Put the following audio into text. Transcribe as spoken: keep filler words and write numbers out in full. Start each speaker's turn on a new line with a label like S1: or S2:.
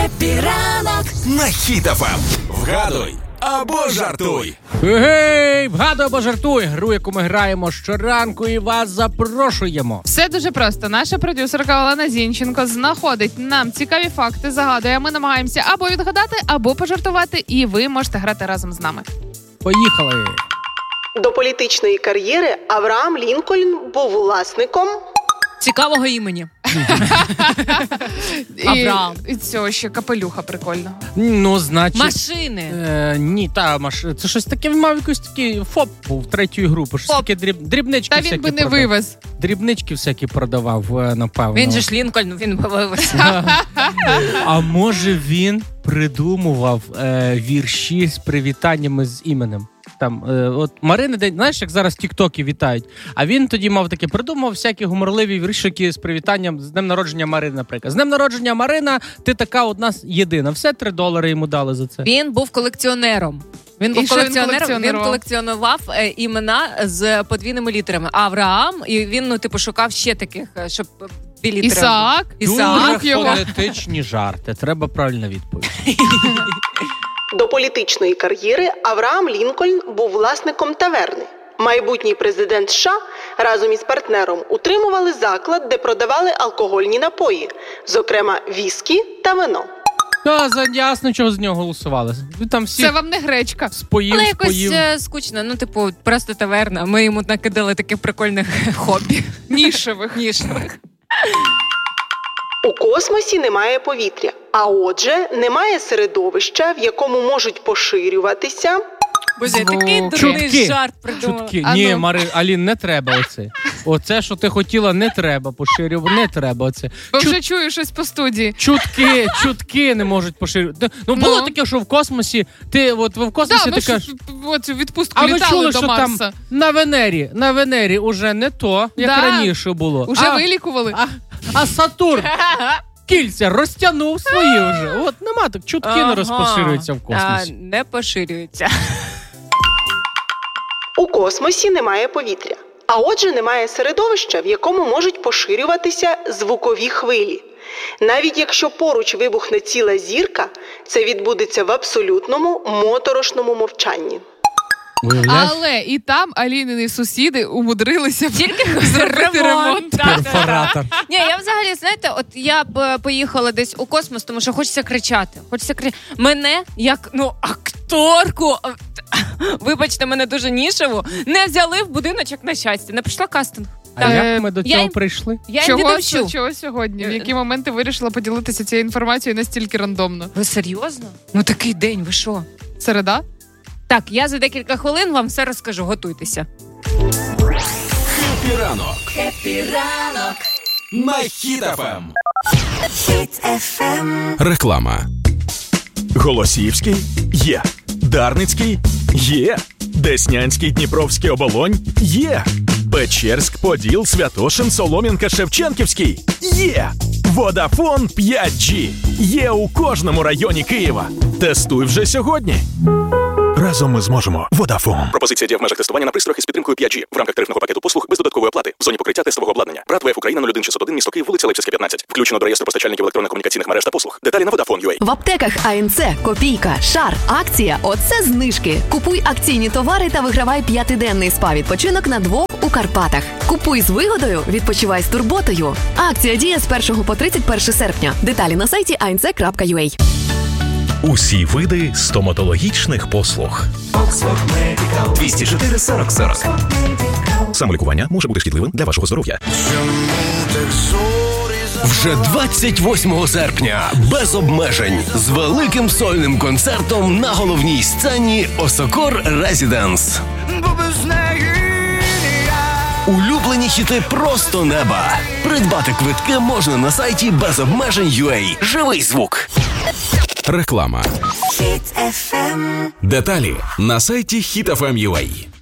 S1: Епіранок
S2: на Хіт еф ем. Вгадуй або жартуй.
S3: Гей, вгадуй або жартуй. Гру, яку ми граємо щоранку, і вас запрошуємо.
S4: Все дуже просто. Наша продюсерка Олена Зінченко знаходить нам цікаві факти, загадує. Ми намагаємося або відгадати, або пожартувати, і ви можете грати разом з нами.
S3: Поїхали.
S5: До політичної кар'єри Авраам Лінкольн був власником
S6: цікавого імені.
S4: Авраам. І цього ще капелюха прикольно.
S3: Ну, значить...
S6: Машини.
S3: Е, ні, та машина. Це щось таке, він мав якийсь такий ФОП був третьої групи. Щось таке дріб... дрібнички
S4: Та
S3: всякі
S4: він би не
S3: продав.
S4: вивез.
S3: Дрібнички всякі продавав, напевно.
S6: Він же ж Лінкольн, він би вивез.
S3: А може він придумував е, вірші з привітаннями з іменем? Там, е, от Марини день, знаєш, як зараз тік-токи вітають, а він тоді мав таке, придумав всякі гуморливі віршики з привітанням з днем народження Марини, наприклад. З днем народження Марина, ти така одна єдина. Все три долари йому дали за це.
S6: Він був колекціонером. Він був
S4: І що він
S6: колекціонером, він колекціонував е, імена з подвійними літерами. Авраам, і він, ну, типу, шукав ще таких, щоб дві літери.
S4: Ісаак.
S6: Ісаак.
S3: Дуже фонетичні жарти. Треба правильна відповідь.
S5: До політичної кар'єри Авраам Лінкольн був власником таверни. Майбутній президент США разом із партнером утримували заклад, де продавали алкогольні напої, зокрема віскі та вино.
S3: Та, за ясно, чого з нього голосували. Там всі
S4: Це вам не гречка.
S3: споїв,
S6: Але якось
S3: споїв.
S6: е, скучно. Ну, типу, просто таверна. Ми йому накидали таких прикольних хобі.
S4: Нішевих.
S6: Нішевих.
S5: У космосі немає повітря, а отже, немає середовища, в якому можуть поширюватися...
S6: Боже, такий дурний
S3: Чутки.
S6: жарт придумав.
S3: Чутки.
S4: А
S3: Ні,
S4: ну.
S3: Мари, Алін, не треба оце. Оце, що ти хотіла, не треба поширювати, не треба оце.
S4: Бо
S3: Чут-
S4: вже чую щось по студії.
S3: Чутки, чутки не можуть поширювати. Ну, було
S4: Ну.
S3: таке, що в космосі, ти от в космосі
S4: Так,
S3: ти
S4: ми ж
S3: кажеш,
S4: от, відпустку
S3: а ви
S4: літали
S3: чули,
S4: до
S3: що
S4: Марса.
S3: там на Венері, на Венері уже не то, як
S4: Да.
S3: раніше було.
S4: Уже
S3: а,
S4: вилікували.
S3: а, а Сатурн кільця розтягнув свої вже. От нема так, чутки не
S6: Ага.
S3: розпоширюються в
S6: А,
S3: космосі.
S6: не поширюються.
S5: У космосі немає повітря, а отже немає середовища, в якому можуть поширюватися звукові хвилі. Навіть якщо поруч вибухне ціла зірка, це відбудеться в абсолютному моторошному мовчанні.
S3: Уявляєш?
S4: Але і там Алінини сусіди умудрилися
S6: Тільки
S4: зробити ремонт.
S6: Так, так, так.
S3: Перфоратор.
S6: Ні, я взагалі, знаєте, от я б е, поїхала десь у космос, тому що хочеться кричати. Хочеться кричати. Мене, як, ну, акторку, е, вибачте, мене дуже нішеву, не взяли в будиночок на щастя. Не прийшла кастинг.
S3: А
S6: Так.
S3: як ми до
S6: Я
S3: цього
S6: їм-
S3: прийшли?
S6: Я їм
S4: Чого,
S6: відомчу.
S4: чого сьогодні? В які моменти вирішила поділитися цією інформацією настільки рандомно?
S6: Ви серйозно? Ну такий день, ви що?
S4: Середа?
S6: Так, я за декілька хвилин вам все розкажу, готуйтеся.
S2: Хеппі ранок.
S1: Епіранок
S2: На Хіт еф ем.
S1: Хіт еф ем.
S2: Реклама. Голосіївський? Є. Дарницький? Є. Деснянський, Дніпровський, Оболонь? Є. Печерськ, Поділ, Святошин, Солом'янка, Шевченківський? Є. Водафон п'ять джі. Є у кожному районі Києва. Тестуй вже сьогодні. Разом ми зможемо. Водафон.
S7: Пропозиція діє в межах тестування на пристроях із підтримкою п'ять джі в рамках тарифного пакету послуг без додаткової оплати в зоні покриття тестового обладнання. Брат ВФ Україна нуль один шістсот один, місто Київ, вулиця Левчевська, п'ятнадцять. Включено до реєстру постачальників електронно-комунікаційних мереж та послуг. Деталі на Vodafone.ua.
S8: В аптеках АНЦ, Копійка, Шар, акція – оце знижки. Купуй акційні товари та вигравай п'ятиденний спа-відпочинок на двох у Карпатах. Купуй з вигодою, відпочивай з турботою. Акція діє з першого по тридцять перше серпня. Деталі на сайті ей ен це крапка ю а.
S9: Усі види стоматологічних послуг. двісті чотири сорок сорок. Самолікування може бути шкідливим для вашого здоров'я.
S10: Вже двадцять восьмого серпня без обмежень з великим сольним концертом на головній сцені Осокор Резіденс. Улюблені хіти просто неба. Придбати квитки можна на сайті без обмежень крапка ю а. Живий звук.
S2: Реклама.
S1: Хіт еф ем.
S2: Деталі на сайті хіт еф ем крапка ю а.